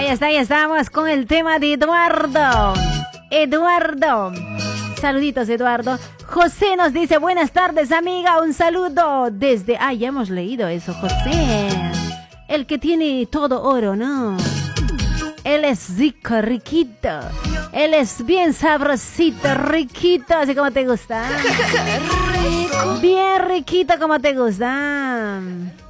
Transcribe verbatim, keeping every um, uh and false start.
Ahí está, ahí estamos con el tema de Eduardo. Eduardo. Saluditos, Eduardo. José nos dice, buenas tardes, amiga. Un saludo desde... Ah, ya hemos leído eso, José. El que tiene todo oro, ¿no? Él es rico, riquito. Él es bien sabrosito, riquito, así como te gusta. Bien riquito como te gusta.